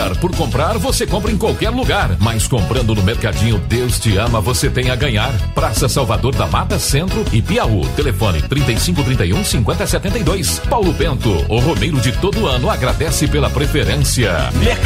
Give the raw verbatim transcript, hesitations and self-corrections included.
comprar por comprar, você compra em qualquer lugar. Mas comprando no Mercadinho Deus Te Ama, você tem a ganhar. Praça Salvador da Mata, Centro e Piauí. Telefone trinta e cinco, trinta e um, cinquenta, setenta e dois. Paulo Bento, o Romeiro de todo ano, agradece pela preferência. Mercadinho